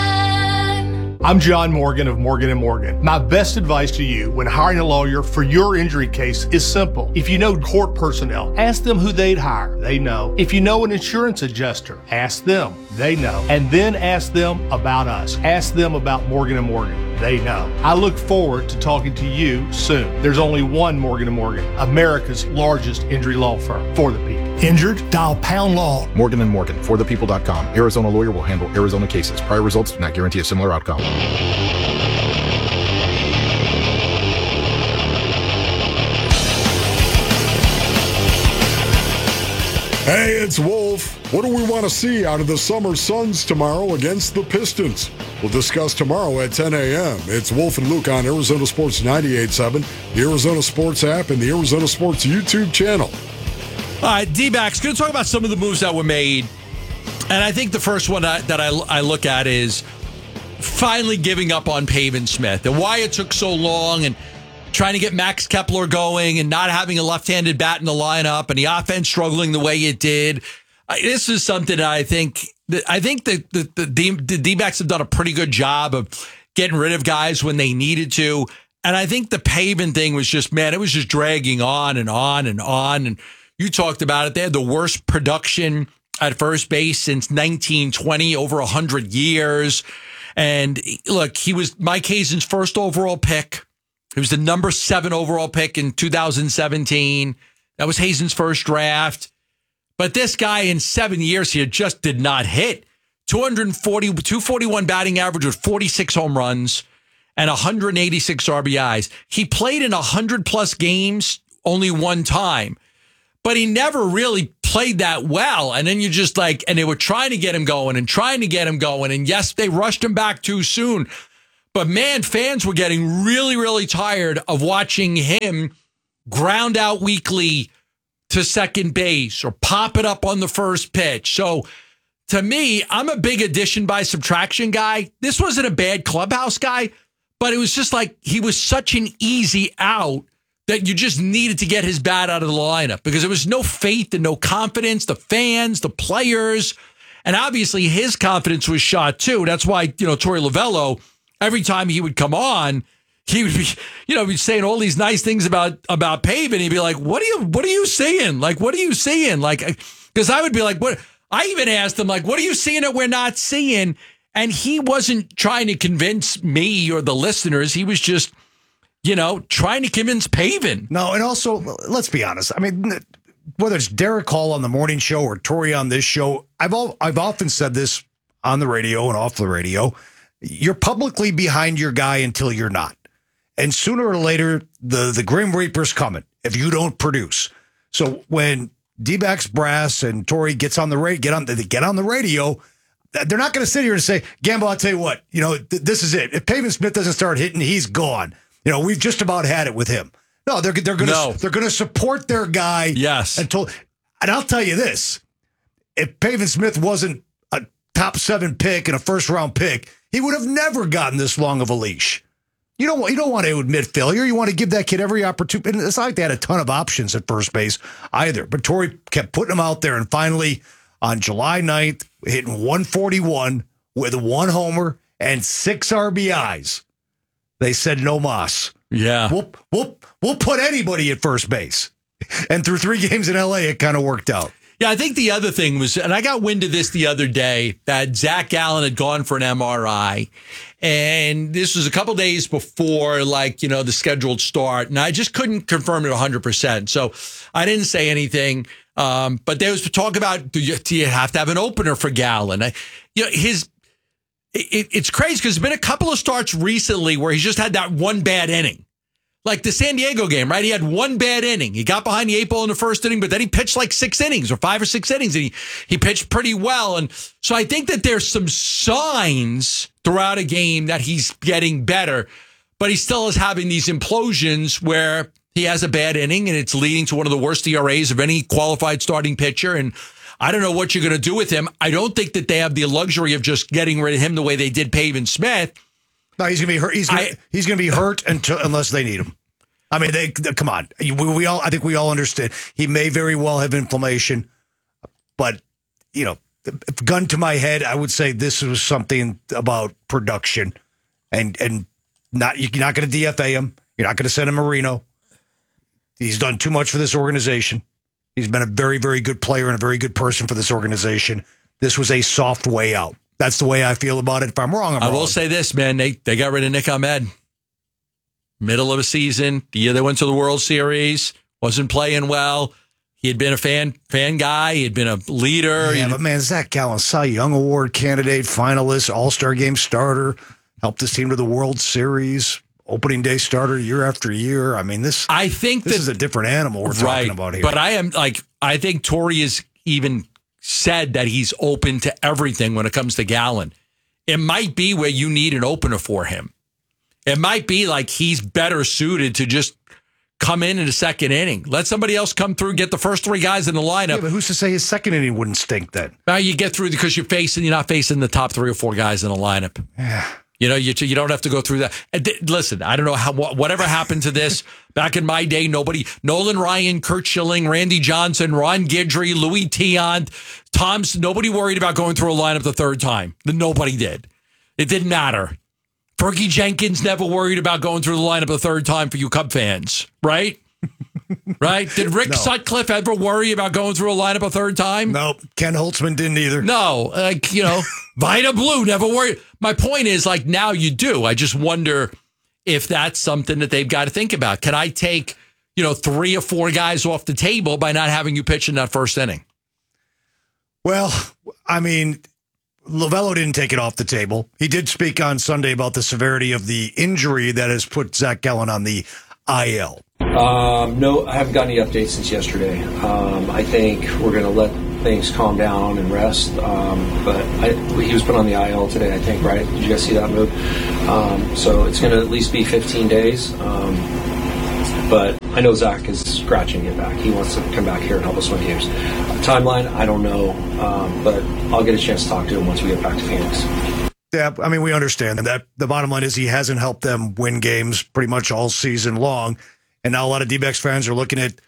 one. I'm John Morgan of Morgan and Morgan. My best advice to you when hiring a lawyer for your injury case is simple. If you know court personnel, ask them who they'd hire. They know. If you know an insurance adjuster, ask them. They know. And then ask them about us. Ask them about Morgan and Morgan. They know. I look forward to talking to you soon. There's only one Morgan and Morgan, America's largest injury law firm for the people. Injured? Dial pound law. Morgan and Morgan, for the people dot com. Arizona lawyer will handle Arizona cases. Prior results do not guarantee a similar outcome. Hey, it's Wolf. What do we want to see out of the Summer Suns tomorrow against the Pistons? We'll discuss tomorrow at ten a.m. It's Wolf and Luke on Arizona Sports ninety-eight point seven, the Arizona Sports app, and the Arizona Sports YouTube channel. All right, D-backs, going to talk about some of the moves that were made. And I think the first one I, that I, I look at is finally giving up on Pavin Smith and why it took so long and trying to get Max Kepler going and not having a left-handed bat in the lineup and the offense struggling the way it did. I, this is something that I think that I think the, the, the, D, the D-backs have done a pretty good job of getting rid of guys when they needed to. And I think the Pavin thing was just, man, it was just dragging on and on and on. And you talked about it. They had the worst production at first base since nineteen twenty, over one hundred years. And look, he was Mike Hazen's first overall pick. He was the number seven overall pick in two thousand seventeen. That was Hazen's first draft. But this guy in seven years here just did not hit. two forty, two forty-one batting average with forty-six home runs and one hundred eighty-six R B Is. He played in one hundred plus games only one time, but he never really played that well. And then you just like, and they were trying to get him going and trying to get him going. And yes, they rushed him back too soon. But man, fans were getting really, really tired of watching him ground out weekly to second base or pop it up on the first pitch. So to me, I'm a big addition by subtraction guy. This wasn't a bad clubhouse guy, but it was just like he was such an easy out that you just needed to get his bat out of the lineup because there was no faith and no confidence, the fans, the players, and obviously his confidence was shot too. That's why, you know, Torey Lovello, every time he would come on, he would be, you know, be saying all these nice things about about Pavin. He'd be like, "What are you? What are you seeing? Like, what are you seeing? Like, because I would be like, what? I even asked him, like, what are you seeing that we're not seeing? And he wasn't trying to convince me or the listeners. He was just, you know, trying to convince Pavin. No, and also, let's be honest. I mean, whether it's Derek Hall on the morning show or Torey on this show, I've all, I've often said this on the radio and off the radio. You're publicly behind your guy until you're not. And sooner or later, the, the Grim Reaper's coming if you don't produce. So when D-backs brass and Torey gets on the radio, get on they get on the radio, they're not going to sit here and say, Gamble, I'll tell you what, you know, th- this is it. If Pavin Smith doesn't start hitting, he's gone. You know, we've just about had it with him. No, they're they're going to No. they're going to support their guy. Yes. Until, and I'll tell you this: if Pavin Smith wasn't a top seven pick and a first round pick, he would have never gotten this long of a leash. You don't want you don't want to admit failure. You want to give that kid every opportunity. And it's not like they had a ton of options at first base either. But Torey kept putting him out there, and finally on July ninth, hitting one forty-one with one homer and six R B Is. They said no mas. Yeah. We'll, we'll, we'll put anybody at first base. And through three games in L A, it kind of worked out. Yeah, I think the other thing was, and I got wind of this the other day, that Zach Gallen had gone for an M R I. And this was a couple days before, like, you know, the scheduled start. And I just couldn't confirm it one hundred percent. So I didn't say anything. Um, but there was talk about, do you, do you have to have an opener for Gallen? I, you know, his... It, it's crazy because there's been a couple of starts recently where he's just had that one bad inning. Like the San Diego game, right? He had one bad inning. He got behind the eight ball in the first inning, but then he pitched like six innings or five or six innings, and he, he pitched pretty well. And so I think that there's some signs throughout a game that he's getting better, but he still is having these implosions where he has a bad inning and it's leading to one of the worst E R As of any qualified starting pitcher. And I don't know what you're going to do with him. I don't think that they have the luxury of just getting rid of him the way they did Pavin Smith. No, he's going to be hurt. He's gonna, I, he's going to be hurt until unless they need him. I mean, they, they come on. We, we all. I think we all understand. He may very well have inflammation, but you know, gun to my head, I would say this was something about production, and and not you're not going to D F A him. You're not going to send him to Reno. He's done too much for this organization. He's been a very, very good player and a very good person for this organization. This was a soft way out. That's the way I feel about it. If I'm wrong, I'm I wrong. will say this, man. They they got rid of Nick Ahmed. Middle of a season, the year they went to the World Series, wasn't playing well. He had been a fan fan guy. He had been a leader. Yeah, He- but man, Zach Gallen, Cy Young Award candidate, finalist, All-Star Game starter, helped this team to the World Series, opening day starter year after year. I mean, this I think this that, is a different animal we're right, talking about here. But I am like, I think Torey has even said that he's open to everything when it comes to Gallen. It might be where you need an opener for him. It might be like he's better suited to just come in in the second inning. Let somebody else come through, get the first three guys in the lineup. Yeah, but who's to say his second inning wouldn't stink then? Now you get through because you're facing, you're not facing the top three or four guys in the lineup. Yeah. You know, you you don't have to go through that. And th- listen, I don't know how whatever happened to this back in my day. Nobody, Nolan Ryan, Kurt Schilling, Randy Johnson, Ron Guidry, Louis Tiant, Tom's. Nobody worried about going through a lineup the third time. Nobody did. It didn't matter. Fergie Jenkins never worried about going through the lineup the third time for you Cub fans, right? Right? Did Rick No. Sutcliffe ever worry about going through a lineup a third time? Nope. Ken Holtzman didn't either. No. Like, you know, Vida Blue never worried. My point is, like, now you do. I just wonder if that's something that they've got to think about. Can I take, you know, three or four guys off the table by not having you pitch in that first inning? Well, I mean, Lovello didn't take it off the table. He did speak on Sunday about the severity of the injury that has put Zach Gallen on the I L. Um, no, I haven't gotten any updates since yesterday. Um, I think we're going to let things calm down and rest. Um, but I, he was put on the I L today, I think, right? Did you guys see that move? Um, so it's going to at least be fifteen days. Um, but I know Zach is scratching it back. He wants to come back here and help us win games. Timeline, I don't know. Um, but I'll get a chance to talk to him once we get back to Phoenix. Yeah, I mean, we understand that. The bottom line is he hasn't helped them win games pretty much all season long. And now a lot of D-backs fans are looking at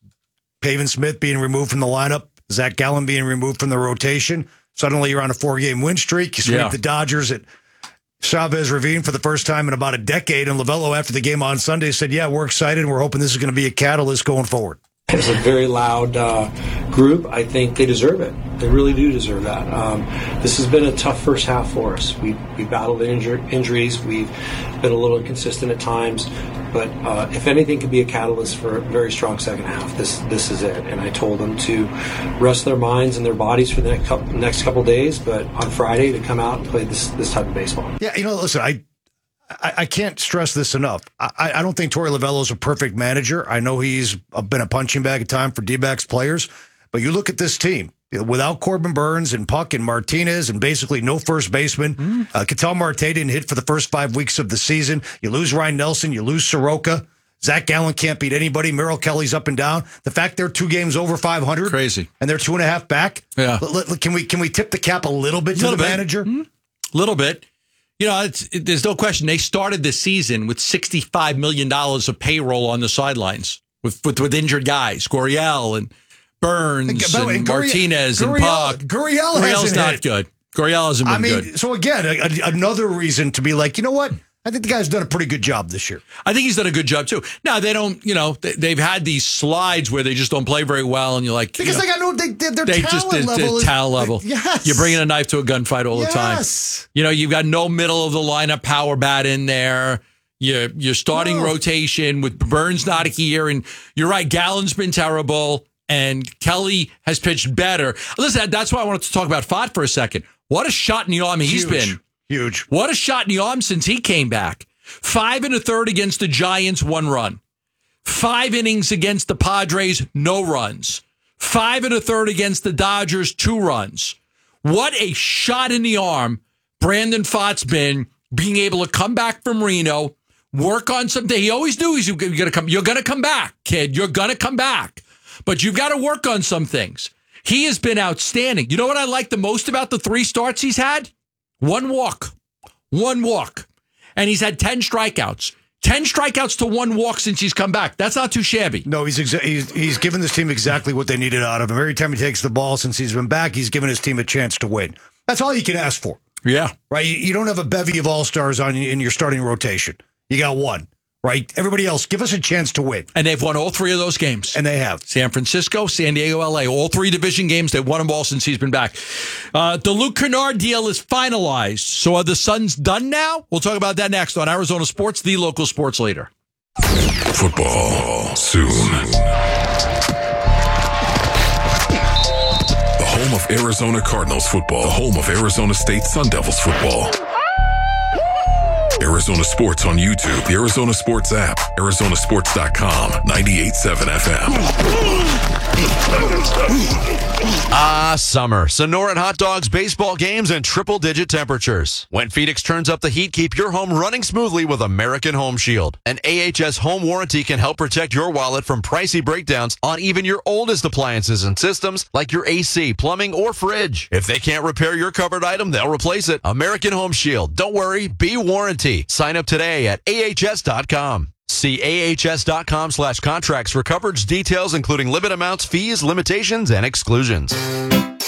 Pavin Smith being removed from the lineup, Zach Gallen being removed from the rotation. Suddenly you're on a four-game win streak. You sweep Yeah. the Dodgers at Chavez Ravine for the first time in about a decade. And Lovello, after the game on Sunday, said, yeah, we're excited, and we're hoping this is going to be a catalyst going forward. It's a very loud uh, group. I think they deserve it. They really do deserve that. Um, this has been a tough first half for us. We we battled injur- injuries. We've been a little inconsistent at times. But uh, if anything could be a catalyst for a very strong second half, this this is it. And I told them to rest their minds and their bodies for the next couple, next couple days. But on Friday to come out and play this this type of baseball. Yeah, you know, listen, I I, I can't stress this enough. I, I don't think Torey Lovello is a perfect manager. I know he's been a punching bag at time for D-backs players, but you look at this team. Without Corbin Burns and Puck and Martinez and basically no first baseman, mm. uh, Ketel Marte didn't hit for the first five weeks of the season. You lose Ryan Nelson, you lose Soroka. Zach Gallen can't beat anybody. Merrill Kelly's up and down. The fact they're two games over five hundred, crazy, and they're two and a half back. Yeah, l- l- can we can we tip the cap a little bit to little the bit. manager? A mm-hmm. little bit. You know, it's, it, there's no question. They started the season with sixty-five million dollars of payroll on the sidelines with with, with injured guys, Gurriel and Burns and, way, and Gurriel, Martinez Gurriel, and Puck. Gurriel Gurriel's hasn't not hit. good. Gurriel hasn't been I mean, good. so again, a, a, another reason to be like, you know what? I think the guy's done a pretty good job this year. I think he's done a good job too. Now they don't, you know, they, they've had these slides where they just don't play very well, and you're like, because you know, they got no, they, their they talent just their, level their is talent level. Yes, you're bringing a knife to a gunfight all the time. Yes. You know, you've got no middle of the lineup power bat in there. You're, you're starting No. rotation with Burns not here, and you're right. Gallen's been terrible, and Kelly has pitched better. Listen, that's why I wanted to talk about Fott for a second. What a shot in the arm he's Huge. been. Huge. What a shot in the arm since he came back. Five and a third against the Giants, one run. Five innings against the Padres, no runs. Five and a third against the Dodgers, two runs. What a shot in the arm Brandon Fott's been, being able to come back from Reno, work on something. He always knew he's going to come. You're going to come back, kid. You're going to come back. But you've got to work on some things. He has been outstanding. You know what I like the most about the three starts he's had? One walk. One walk. And he's had ten strikeouts. ten strikeouts to one walk since he's come back. That's not too shabby. No, he's exa- he's he's given this team exactly what they needed out of him. Every time he takes the ball since he's been back, he's given his team a chance to win. That's all you can ask for. Yeah. Right? You, you don't have a bevy of all-stars on in your starting rotation. You got one. Right? Everybody else, give us a chance to win. And they've won all three of those games. And they have. San Francisco, San Diego, L A. All three division games. They've won them all since he's been back. Uh, the Luke Kennard deal is finalized. So are the Suns done now? We'll talk about that next on Arizona Sports, the local sports leader. Football soon. The home of Arizona Cardinals football. The home of Arizona State Sun Devils football. Arizona Sports on YouTube, the Arizona Sports app, Arizona Sports dot com, ninety-eight point seven F M. Ah, summer. Sonoran hot dogs, baseball games, and triple-digit temperatures. When Phoenix turns up the heat, keep your home running smoothly with American Home Shield. An A H S home warranty can help protect your wallet from pricey breakdowns on even your oldest appliances and systems like your A C, plumbing, or fridge. If they can't repair your covered item, they'll replace it. American Home Shield. Don't worry, be warranty. Sign up today at A H S dot com. See A H S dot com slash contracts for coverage details, including limit amounts, fees, limitations, and exclusions.